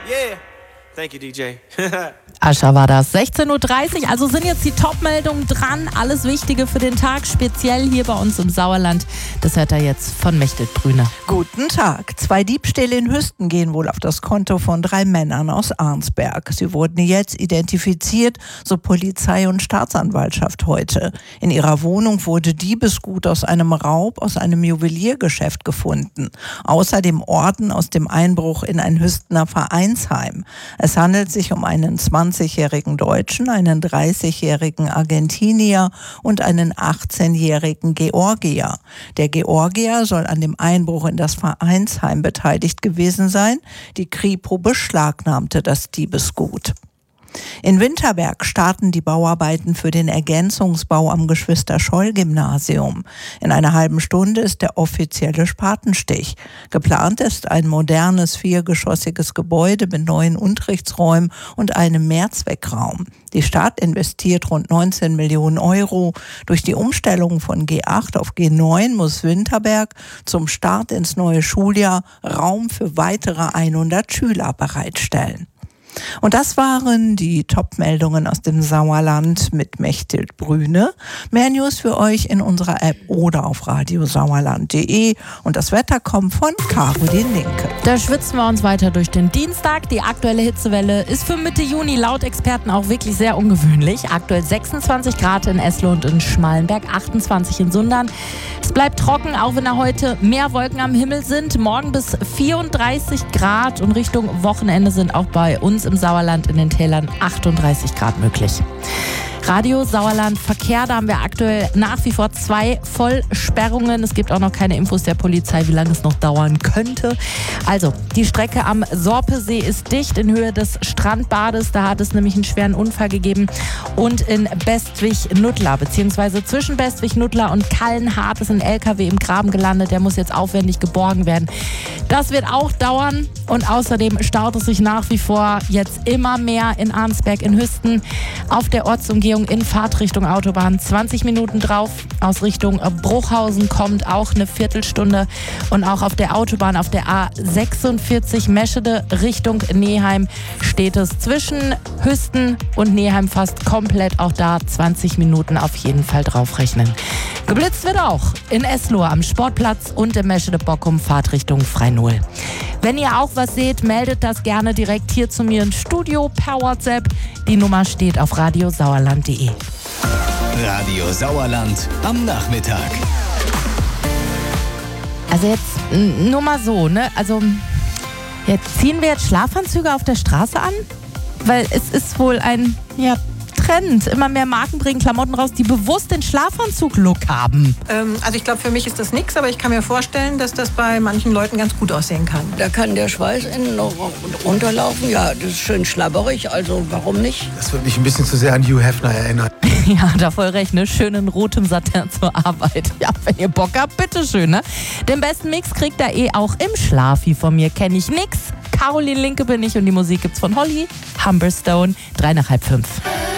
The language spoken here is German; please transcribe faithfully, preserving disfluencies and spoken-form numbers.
Yeah. Thank you, D J. Ascha war das. sechzehn Uhr dreißig, also sind jetzt die Top-Meldungen dran. Alles Wichtige für den Tag, speziell hier bei uns im Sauerland. Das hört er jetzt von Mechthild Brüne. Guten Tag. Zwei Diebstähle in Hüsten gehen wohl auf das Konto von drei Männern aus Arnsberg. Sie wurden jetzt identifiziert, so Polizei und Staatsanwaltschaft heute. In ihrer Wohnung wurde Diebesgut aus einem Raub aus einem Juweliergeschäft gefunden. Außerdem Orden aus dem Einbruch in ein Hüstener Vereinsheim. Es handelt sich um einen zwanzigjährigen Deutschen, einen dreißigjährigen Argentinier und einen achtzehnjährigen Georgier. Der Georgier soll an dem Einbruch in das Vereinsheim beteiligt gewesen sein. Die Kripo beschlagnahmte das Diebesgut. In Winterberg starten die Bauarbeiten für den Ergänzungsbau am Geschwister-Scholl-Gymnasium. In einer halben Stunde ist der offizielle Spatenstich. Geplant ist ein modernes viergeschossiges Gebäude mit neuen Unterrichtsräumen und einem Mehrzweckraum. Die Stadt investiert rund neunzehn Millionen Euro. Durch die Umstellung von G acht auf G neun muss Winterberg zum Start ins neue Schuljahr Raum für weitere hundert Schüler bereitstellen. Und das waren die Top-Meldungen aus dem Sauerland mit Mechthild Brüne. Mehr News für euch in unserer App oder auf radiosauerland punkt de. Und das Wetter kommt von Caroline Linke. Da schwitzen wir uns weiter durch den Dienstag. Die aktuelle Hitzewelle ist für Mitte Juni laut Experten auch wirklich sehr ungewöhnlich. Aktuell sechsundzwanzig Grad in Eslohe und in Schmallenberg, achtundzwanzig in Sundern. Es bleibt trocken, auch wenn da heute mehr Wolken am Himmel sind. Morgen bis vierunddreißig Grad und Richtung Wochenende sind auch bei uns im Sauerland in den Tälern achtunddreißig Grad möglich. Radio Sauerland Verkehr, da haben wir aktuell nach wie vor zwei Vollsperrungen. Es gibt auch noch keine Infos der Polizei, wie lange es noch dauern könnte. Also, die Strecke am Sorpesee ist dicht in Höhe des Strandbades. Da hat es nämlich einen schweren Unfall gegeben. Und in Bestwig-Nuttlar, beziehungsweise zwischen Bestwig-Nuttlar und Kallenhardt ist ein L K W im Graben gelandet. Der muss jetzt aufwendig geborgen werden. Das wird auch dauern. Und außerdem staut es sich nach wie vor jetzt immer mehr in Arnsberg, in Hüsten, auf der Ortsumgehung in Fahrtrichtung Autobahn. zwanzig Minuten drauf. Aus Richtung Bruchhausen kommt auch eine Viertelstunde. Und auch auf der Autobahn, auf der A sechsundvierzig Meschede Richtung Neheim steht es zwischen Hüsten und Neheim fast komplett. Auch da zwanzig Minuten auf jeden Fall draufrechnen. Geblitzt wird auch in Eslohe am Sportplatz und im Meschede-Bockum Fahrtrichtung Frei-Null. Wenn ihr auch was seht, meldet das gerne direkt hier zu mir ins Studio per WhatsApp. Die Nummer steht auf radiosauerland punkt de. Radio Sauerland am Nachmittag. Also jetzt n- nur mal so, ne? Also jetzt ziehen wir jetzt Schlafanzüge auf der Straße an? Weil es ist wohl ein, ja, Trend. Immer mehr Marken bringen Klamotten raus, die bewusst den Schlafanzug-Look haben. Ähm, also ich glaube, für mich ist das nichts, aber ich kann mir vorstellen, dass das bei manchen Leuten ganz gut aussehen kann. Da kann der Schweiß innen noch runterlaufen. Ja, das ist schön schlabberig, also warum nicht? Das wird mich ein bisschen zu sehr an Hugh Hefner erinnern. Ja, da voll recht, ne? Schön in rotem Satin zur Arbeit. Ja, wenn ihr Bock habt, bitteschön, ne? Den besten Mix kriegt er eh auch im Schlafi von mir. Kenn ich nix. Caroline Linke bin ich und die Musik gibt's von Holly, Humberstone, drei nach halb fünf.